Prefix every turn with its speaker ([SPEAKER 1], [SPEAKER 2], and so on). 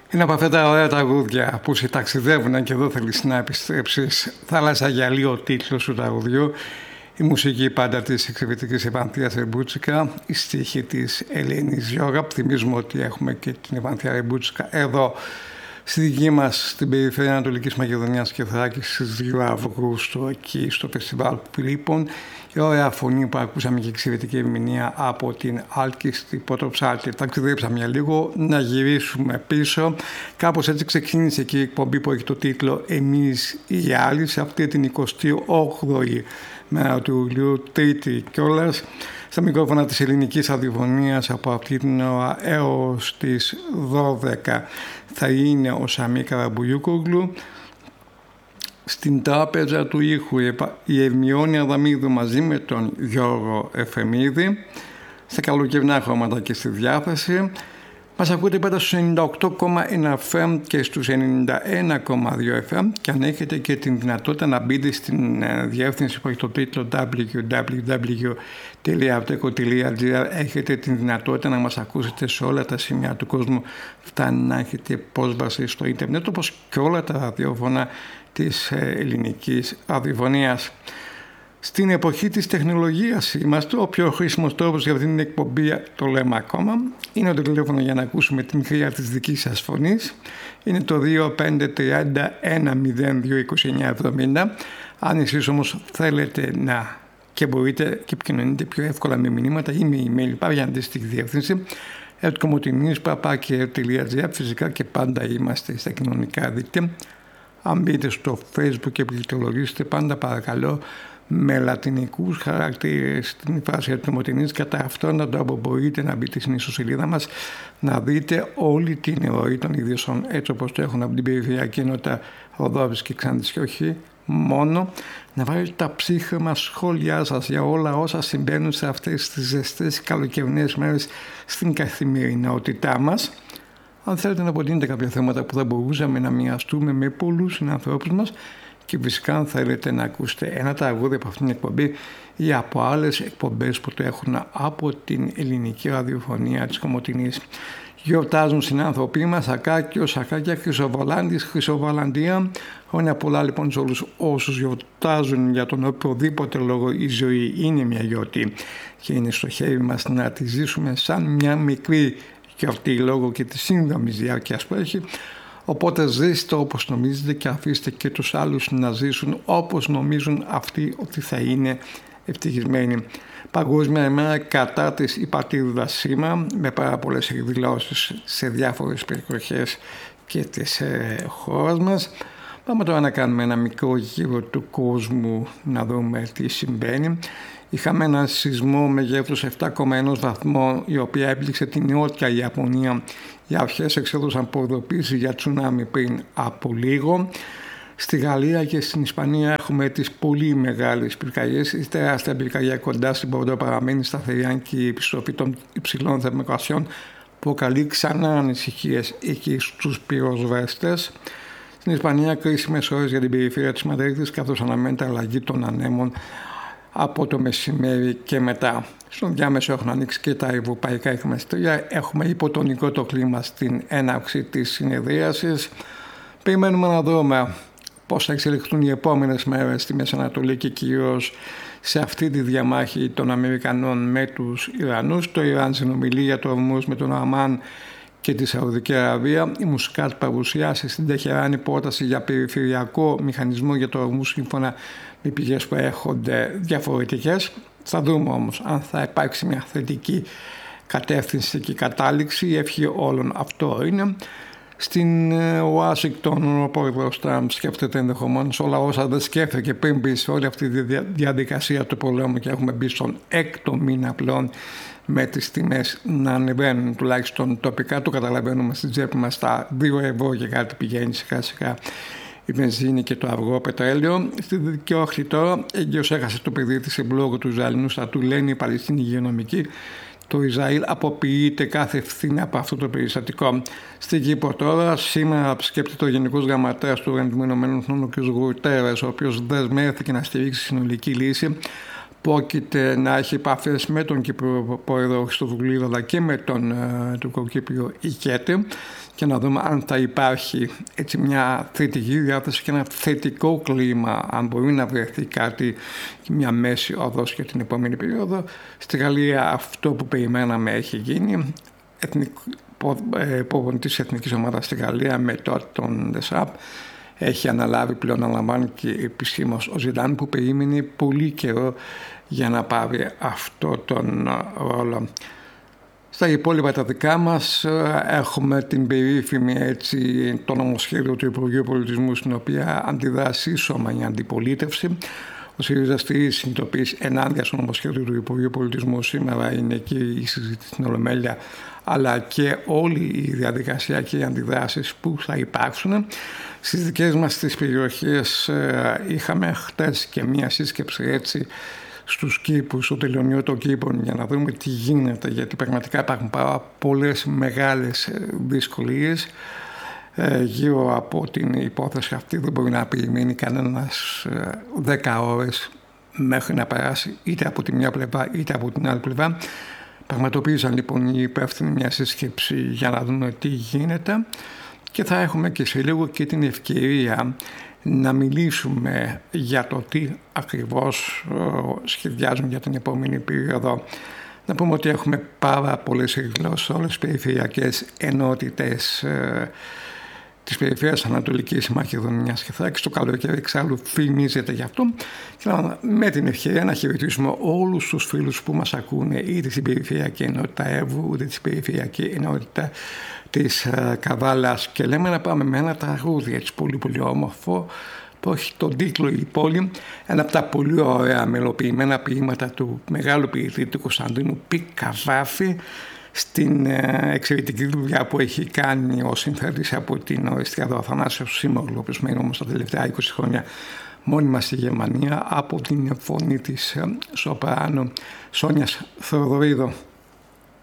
[SPEAKER 1] Είναι από αυτά τα ωραία τραγούδια που σε ταξιδεύουν και εδώ θέλεις να επιστρέψεις. Θάλασσα γυαλί ο τίτλος του τραγουδιού. Η μουσική πάντα της εξαιρετικής Ευανθίας Ρεμπούτσικα, η στίχη της Ελένης Γιώργα. Θυμίζουμε ότι έχουμε και την Ευανθία Ρεμπούτσικα εδώ στη δική μας, στην περιφέρεια Ανατολικής Μακεδονίας και Θράκης, στις 2 Αυγούστου, εκεί στο φεστιβάλ Φιλίππων. Η ωραία φωνή που ακούσαμε και εξαιρετική ερμηνεία από την Άλκιστη Πρωτοψάλτη. Ταξιδέψαμε για λίγο, να γυρίσουμε πίσω. Κάπως έτσι ξεκίνησε και η εκπομπή που έχει το τίτλο «Εμείς οι άλλοι», σε αυτή την 28η μέρα του Ιουλίου, Τρίτη κιόλας. Στα μικρόφωνα της ελληνικής ραδιοφωνίας από αυτή την ώρα έως τις 12 θα είναι ο Σαμί Καραμπουλιούκογλου. Στην τράπεζα του ήχου η Ερμιόνη Αδαμίδου μαζί με τον Γιώργο Εφεμίδη. Στα καλοκαιρινά χρώματα και στη διάθεση. Μας ακούτε πάντα στους 98,1 FM και στους 91,2 FM και αν έχετε και την δυνατότητα να μπείτε στην διεύθυνση που έχει το τίτλο www.avteco.gr, έχετε την δυνατότητα να μας ακούσετε σε όλα τα σημεία του κόσμου. Φτάνει να έχετε πρόσβαση στο ίντερνετ, όπως και όλα τα ραδιόφωνα της ελληνικής ραδιοφωνίας. Στην εποχή της τεχνολογίας είμαστε. Ο πιο χρήσιμος τρόπος για αυτήν την εκπομπή, το λέμε ακόμα, είναι το τηλέφωνο για να ακούσουμε την χρειά της δικής σας φωνής. Είναι το 2530-102-2970. Αν εσείς όμως θέλετε να και μπορείτε και επικοινωνείτε πιο εύκολα με μηνύματα ή με email, υπάρχει αντίστοιχη διεύθυνση @comotinispapa.gr. Φυσικά και πάντα είμαστε στα κοινωνικά δίκτυα. Αν μπείτε στο Facebook και πληκτρολογήσετε, πάντα παρακαλώ με λατινικούς χαρακτήρες στην φράση Ατομοτινής. Κατά αυτόν τον τρόπο μπορείτε να μπείτε στην ιστοσελίδα μας, να δείτε όλη την ροή των ειδήσεων έτσι όπως το έχουν από την περιφερειακή ενότητα Ροδόπης και Ξάνθης, και όχι μόνο, να βάλετε τα ψύχρεμα σχόλιά σας για όλα όσα συμβαίνουν σε αυτές τις ζεστές καλοκαιρινές μέρες στην καθημερινότητά μας. Αν θέλετε να αποτείνετε κάποια θέματα που θα μπορούσαμε να μοιραστούμε με πολλούς συνανθρώπους μας, και φυσικά αν θέλετε να ακούσετε ένα τραγούδι από αυτήν την εκπομπή ή από άλλες εκπομπές που το έχουν από την ελληνική ραδιοφωνία της Κομοτηνής. Γιορτάζουν συνάνθρωποι μας, Ακάκιος, Ακάκια, Χρυσοβολάντης, Χρυσοβολαντία. Χρόνια πολλά λοιπόν σε όλους όσους γιορτάζουν, για τον οποιοδήποτε λόγο η ζωή είναι μια γιορτή και είναι στο χέρι μας να τη ζήσουμε σαν μια μικρή γιορτή λόγω και της σύντομης διάρκειας που έχει. Οπότε ζήστε όπως νομίζετε και αφήστε και τους άλλους να ζήσουν όπως νομίζουν αυτοί ότι θα είναι ευτυχισμένοι. Παγκόσμια ημέρα κατά της υπατήτηδας σήμερα, με πάρα πολλές εκδηλώσεις σε διάφορες περιοχές και της χώρας μας. Πάμε τώρα να κάνουμε ένα μικρό γύρο του κόσμου, να δούμε τι συμβαίνει. Είχαμε ένα σεισμό μεγέθους 7,1 βαθμό, η οποία έπληξε την νότια Ιαπωνία. Οι αρχές εξέδωσαν προειδοποίηση για τσουνάμι πριν από λίγο. Στη Γαλλία και στην Ισπανία έχουμε τις πολύ μεγάλες πυρκαγιές. Η τεράστια πυρκαγιά κοντά στην Πορντό παραμένει σταθερή, αν και η επιστροφή των υψηλών θερμοκρασιών προκαλεί ξανά ανησυχίες εκεί στους πυροσβέστες. Στην Ισπανία κρίσιμες ώρες για την περιφέρεια της Μαδρίτης, καθώς αναμένεται αλλαγή των ανέμων από το μεσημέρι και μετά. Στον διάμεσο έχουν ανοίξει και τα ευρωπαϊκά χρηματιστήρια. Έχουμε υποτονικό το κλίμα στην έναρξη της συνεδρίασης. Περιμένουμε να δούμε πώς θα εξελιχθούν οι επόμενες μέρες στη Μέση Ανατολή και κυρίως σε αυτή τη διαμάχη των Αμερικανών με τους Ιρανούς. Το Ιράν συνομιλεί για το Ορμούζ με τον Αμάν και τη Σαουδική Αραβία. Η Μουσκάτ παρουσιάσει στην Τεχεράνη πρόταση για περιφερειακό μηχανισμό για το Ορμούζ σύμφωνα με πηγές που έρχονται διαφορετικές. Θα δούμε όμως αν θα υπάρξει μια θετική κατεύθυνση και κατάληξη. Η ευχή όλων αυτό είναι. Στην Ουάσιγκτον ο πρόεδρος Τραμπ σκέφτεται ενδεχομένως όλα όσα δεν σκέφτηκε πριν μπει σε όλη αυτή τη διαδικασία του πολέμου, και έχουμε μπει στον 6ο μήνα πλέον με τις τιμές να ανεβαίνουν, τουλάχιστον τοπικά το καταλαβαίνουμε στην τσέπη μας, στα 2 ευρώ και κάτι πηγαίνει σιγά σιγά η βενζίνη και το αυγό πετρέλαιο. Στη Δυτική Όχθη τώρα έγκυος έχασε το παιδί της εμπλόγου του Ισραηλινού στρατού, λένε οι Παλαιστίνοι υγειονομικοί. Το Ισραήλ αποποιείται κάθε ευθύνη από αυτό το περιστατικό. Στην Κύπρο τώρα, σήμερα επισκέπτεται ο Γενικός Γραμματέας του Οργανισμού Ηνωμένων Εθνών, ο κ. Γουτερρές, ο οποίος δεσμεύτηκε να στηρίξει συνολική λύση πρόκειται να έχει επαφές με τον Κύπριο Πρόεδρο Χριστοδουλίδη αλλά και με τον τουρκοκύπριο ηγέτη και να δούμε αν θα υπάρχει έτσι μια θετική διάθεση και ένα θετικό κλίμα, αν μπορεί να βρεθεί κάτι, μια μέση οδός για την επόμενη περίοδο. Στη Γαλλία αυτό που περιμέναμε έχει γίνει. Προπονητής της εθνικής ομάδας στη Γαλλία με τον Δεσάπ έχει αναλάβει πλέον, αναλαμβάνει και επισήμως ο Ζιντάν, που περίμενε πολύ καιρό για να πάρει αυτό τον ρόλο. Στα υπόλοιπα τα δικά μας έχουμε την περίφημη το νομοσχέδιο του Υπουργείου Πολιτισμού, στην οποία αντιδράσει σύσσωμα η αντιπολίτευση. Ο ΣΥΡΙΖΑ στηρίζει συνειδητοποίηση ενάντια στο νομοσχέδιο του Υπουργείου Πολιτισμού. Σήμερα είναι και η συζήτηση στην Ολομέλεια, αλλά και όλη η διαδικασία και οι αντιδράσεις που θα υπάρξουν. Στις δικές μας τις περιοχές είχαμε χτες και μία σύσκεψη στους κήπους, στο τελειωνείο των κήπων, για να δούμε τι γίνεται, γιατί πραγματικά υπάρχουν πάρα πολλές μεγάλες δυσκολίες γύρω από την υπόθεση αυτή. Δεν μπορεί να περιμένει κανένας 10 ώρες μέχρι να περάσει είτε από τη μια πλευρά είτε από την άλλη πλευρά. Πραγματοποίησαν λοιπόν οι υπεύθυνοι μια σύσκεψη για να δούμε τι γίνεται και θα έχουμε και σε λίγο και την ευκαιρία να μιλήσουμε για το τι ακριβώς σχεδιάζουν για την επόμενη περίοδο. Να πούμε ότι έχουμε πάρα πολλές εκδηλώσεις σε όλες τις περιφερειακές ενότητες της περιφέρειας Ανατολικής Μακεδονίας και Θράκης. Το καλοκαίρι εξάλλου φημίζεται γι' αυτό και με την ευκαιρία να χαιρετήσουμε όλους τους φίλους που μας ακούνε είτε στην περιφερειακή ενότητα Εύρου είτε στην περιφερειακή ενότητα της Καβάλας, και λέμε να πάμε με ένα τραγούδι έτσι πολύ πολύ όμορφο που έχει τον τίτλο «Η πόλη», ένα από τα πολύ ωραία μελοποιημένα ποίηματα του μεγάλου ποιητή του Κωνσταντίνου Π. Καβάφη, στην εξαιρετική δουλειά που έχει κάνει ο συνθέτης από την Οριστιάδο Αθανάσιος Σύμμογλου, ο οποίος μένει όμως τα τελευταία 20 χρόνια μόνιμα στη Γερμανία, από την φωνή της σοπράνο Σόνιας Θοδωρίδου.